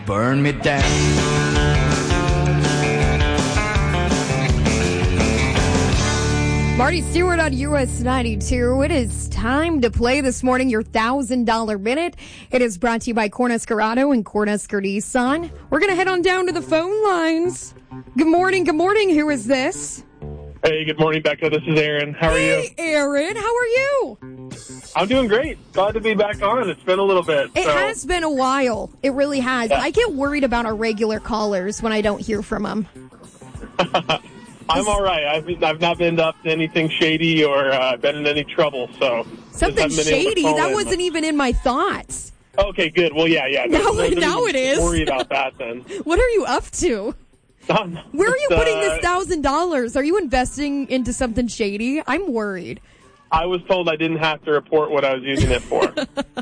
Burn me down. Marty Stewart on US 92. It is time to play this morning your $1,000 minute. It is brought to you by Cornhusker Auto and Cornhusker Nissan. We're going to head on down to the phone lines. Good morning. Good morning. Who is this? Hey, good morning, Becca. This is Aaron. How are you? Hey, Aaron. How are you? I'm doing great. Glad to be back on. It's been a little bit. It has been a while. It really has. Yeah. I get worried about our regular callers when I don't hear from them. I'm all right. I've not been up to anything shady or been in any trouble. So Something shady? That wasn't even in my thoughts. Okay, good. Well, yeah. Now it is. Worry about that then. What are you up to? Where are you putting this $1,000? Are you investing into something shady? I'm worried. I was told I didn't have to report what I was using it for.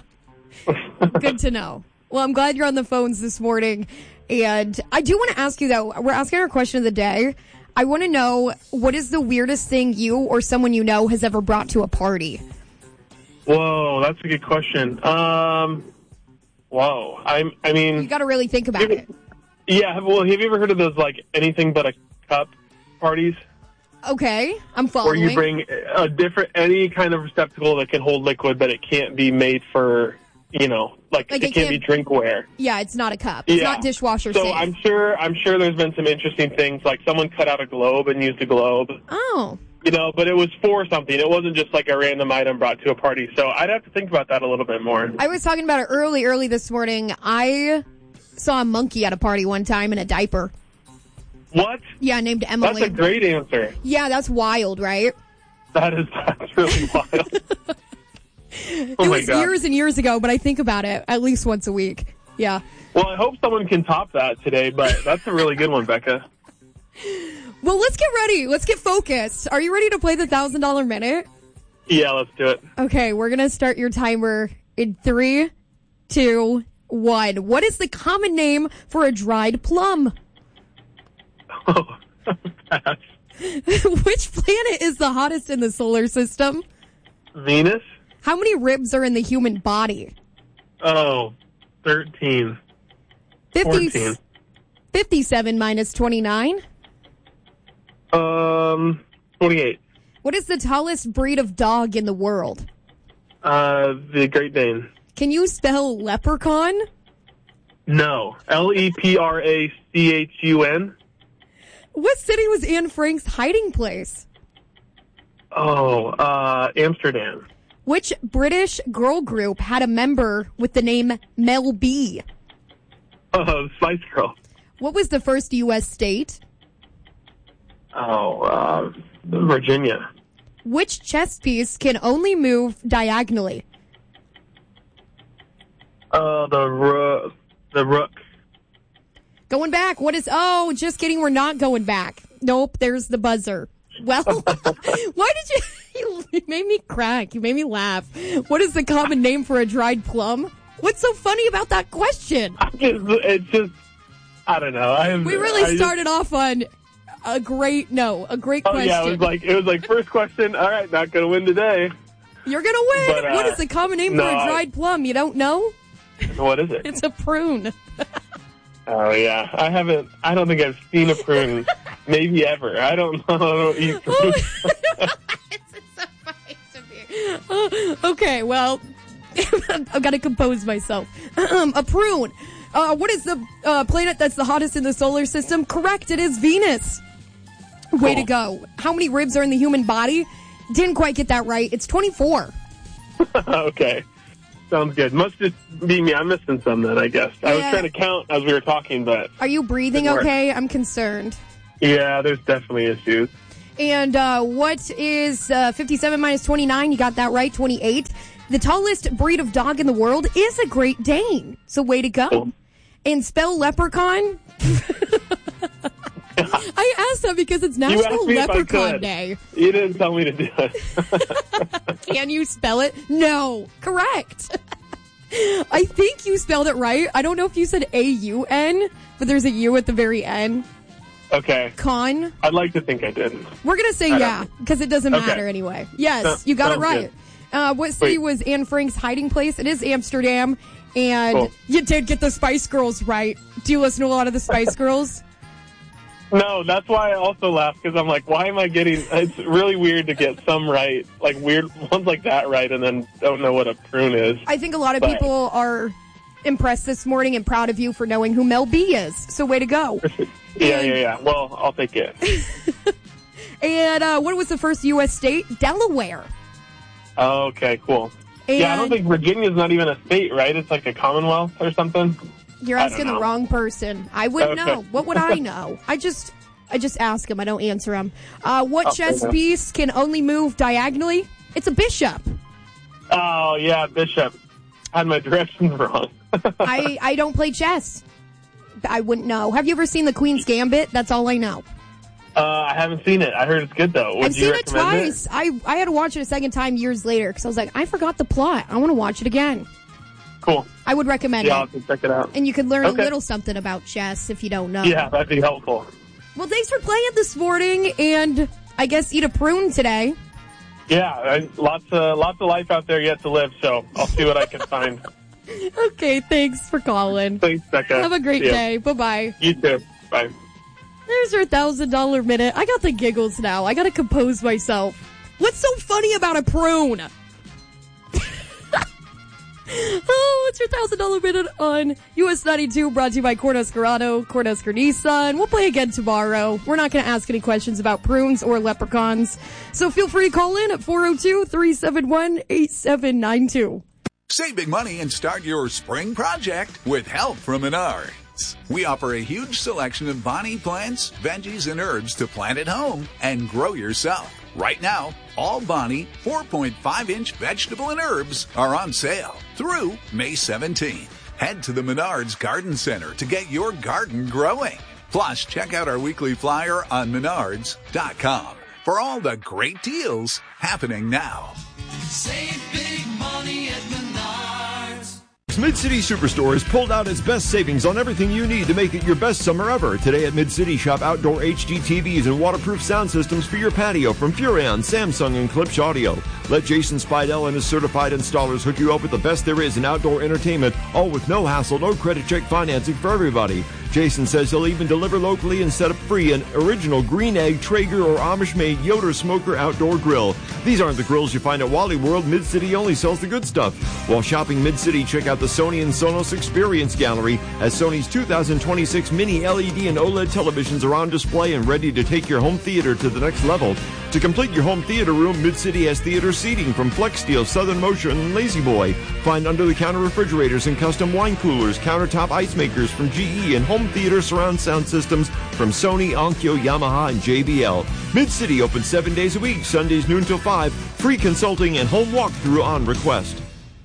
Good to know. Well, I'm glad you're on the phones this morning. And I do want to ask you, though, we're asking our question of the day. I want to know, what is the weirdest thing you or someone you know has ever brought to a party? Whoa, that's a good question. Whoa. I mean... You got to really think about it. Yeah, well, have you ever heard of those, like, anything but a cup parties? Okay, I'm following. Where you bring any kind of receptacle that can hold liquid, but it can't be made for, like it can't be drinkware. Yeah, it's not a cup. It's not dishwasher safe. So I'm sure there's been some interesting things, like someone cut out a globe and used a globe. Oh. But it was for something. It wasn't just like a random item brought to a party. So I'd have to think about that a little bit more. I was talking about it early this morning. I saw a monkey at a party one time in a diaper. What? Yeah, named Emily. That's a great answer. Yeah, that's wild, right? That's really wild. It was years and years ago, but I think about it at least once a week. Yeah. Well, I hope someone can top that today, but that's a really good one, Becca. Well, let's get ready. Let's get focused. Are you ready to play the $1,000 minute? Yeah, let's do it. Okay, we're going to start your timer in 3, 2, 1. What is the common name for a dried plum? Oh, pass. Which planet is the hottest in the solar system? Venus? How many ribs are in the human body? Oh, 13. 14. 57 minus 29? 28. What is the tallest breed of dog in the world? The Great Dane. Can you spell leprechaun? No. Leprachun? What city was Anne Frank's hiding place? Oh, Amsterdam. Which British girl group had a member with the name Mel B? Oh, Spice Girl. What was the first U.S. state? Oh, Virginia. Which chess piece can only move diagonally? The rook. Going back. What is... Oh, just kidding. We're not going back. Nope, there's the buzzer. Well, why did you made me crack. You made me laugh. What is the common name for a dried plum? What's so funny about that question? It's just, I don't know. We really started off on a great question. Oh, yeah, it was like first question. All right, not going to win today. You're going to win. But, what is the common name for a dried plum? You don't know? What is it? It's a prune. Oh, yeah. I don't think I've seen a prune maybe ever. I don't know. I don't eat fruit. It's so funny to me. Okay, well, I've got to compose myself. A prune. What is the planet that's the hottest in the solar system? Correct, it is Venus. Way to go. How many ribs are in the human body? Didn't quite get that right. It's 24. Okay. Sounds good. Must just be me. I'm missing some then, I guess. Yeah. I was trying to count as we were talking, but... Are you breathing okay? I'm concerned. Yeah, there's definitely issues. And what is 57 minus 29? You got that right, 28. The tallest breed of dog in the world is a Great Dane. So way to go. Cool. And spell leprechaun... I asked that because it's National Leprechaun Day. You didn't tell me to do it. Can you spell it? No. Correct. I think you spelled it right. I don't know if you said A-U-N, but there's a U at the very end. Okay. Con. I'd like to think I did. We're going to say yeah, because it doesn't matter anyway. Yes, you got it right. What city was Anne Frank's hiding place? It is Amsterdam. And Cool. You did get the Spice Girls right. Do you listen to a lot of the Spice Girls? No, that's why I also laugh, because I'm like, why am I getting... It's really weird to get some right, like weird ones like that right, and then don't know what a prune is. I think a lot of people are impressed this morning and proud of you for knowing who Mel B is. So way to go. Yeah. Well, I'll take it. And what was the first U.S. state? Delaware. Oh, okay, cool. I don't think Virginia's not even a state, right? It's like a commonwealth or something. You're asking the wrong person. I wouldn't know. What would I know? I just ask him. I don't answer him. What chess piece can only move diagonally? It's a bishop. Oh, yeah, bishop. I had my directions wrong. I don't play chess. I wouldn't know. Have you ever seen The Queen's Gambit? That's all I know. I haven't seen it. I heard it's good, though. I've seen it twice. I had to watch it a second time years later because I was like, I forgot the plot. I want to watch it again. Cool. I would recommend it. Yeah, I'll have to check it out. And you could learn a little something about chess if you don't know. Yeah, that'd be helpful. Well, thanks for playing this morning, and I guess eat a prune today. Yeah, lots of life out there yet to live, so I'll see what I can find. Okay, thanks for calling. Thanks, Becca. Have a great day. Bye-bye. You too. Bye. There's your $1,000 minute. I got the giggles now. I got to compose myself. What's so funny about a prune? Oh, it's your $1,000 minute on US 92, brought to you by Cornhusker Auto, Cornhusker Nissan. We'll play again tomorrow. We're not going to ask any questions about prunes or leprechauns. So feel free to call in at 402-371-8792. Save big money and start your spring project with help from Menards. We offer a huge selection of Bonnie plants, veggies, and herbs to plant at home and grow yourself. Right now, all Bonnie 4.5-inch vegetable and herbs are on sale through May 17th. Head to the Menards Garden Center to get your garden growing. Plus, check out our weekly flyer on menards.com for all the great deals happening now. Save big money at Menards. Mid-City Superstore has pulled out its best savings on everything you need to make it your best summer ever. Today at Mid-City, shop outdoor HD TVs and waterproof sound systems for your patio from Furrion, Samsung, and Klipsch Audio. Let Jason Spidell and his certified installers hook you up with the best there is in outdoor entertainment, all with no hassle, no credit check financing for everybody. Jason says he'll even deliver locally and set up free an original Green Egg, Traeger, or Amish-made Yoder Smoker outdoor grill. These aren't the grills you find at Wally World. Mid-City only sells the good stuff. While shopping Mid-City, check out the Sony and Sonos Experience Gallery, as Sony's 2026 mini LED and OLED televisions are on display and ready to take your home theater to the next level. To complete your home theater room, Mid-City has theater seating from Flex Steel, Southern Motion, and Lazy Boy. Find under-the-counter refrigerators and custom wine coolers, countertop ice makers from GE, and home theater surround sound systems from Sony, Onkyo, Yamaha, and JBL. Mid-City open 7 days a week, Sundays noon till 5. Free consulting and home walkthrough on request.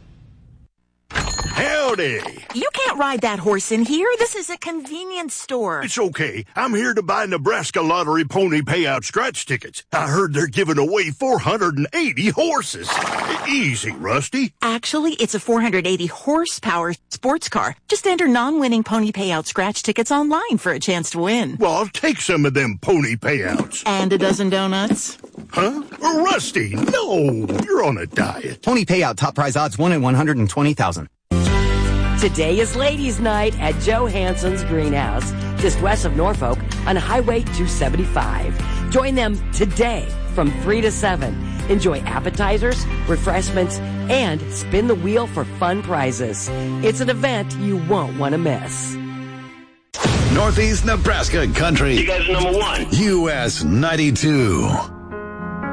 Howdy. You can't ride that horse in here. This is a convenience store. It's okay. I'm here to buy Nebraska Lottery Pony Payout scratch tickets. I heard they're giving away 480 horses. Easy, Rusty. Actually, it's a 480 horsepower sports car. Just enter non-winning Pony Payout scratch tickets online for a chance to win. Well, I'll take some of them pony payouts. And a dozen donuts. Huh? Rusty, no. You're on a diet. Pony Payout top prize odds 1 in 120,000. Today is Ladies' Night at Joe Hanson's Greenhouse, just west of Norfolk on Highway 275. Join them today from 3 to 7. Enjoy appetizers, refreshments, and spin the wheel for fun prizes. It's an event you won't want to miss. Northeast Nebraska Country. You guys are number one. US 92.